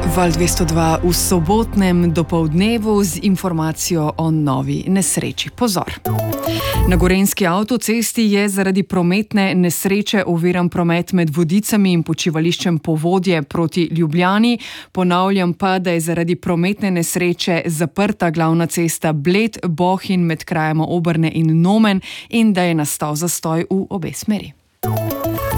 Val 202 v sobotnem dopoldnevu z informacijo o novi nesreči. Pozor! Na gorenjski avtocesti je zaradi prometne nesreče oviran promet med Vodicami in počivališčem Povodje proti Ljubljani. Ponavljam pa, da je zaradi prometne nesreče zaprta glavna cesta Bled-Bohinj med krajema Obrne in Nomen in da je nastal zastoj v obe smeri.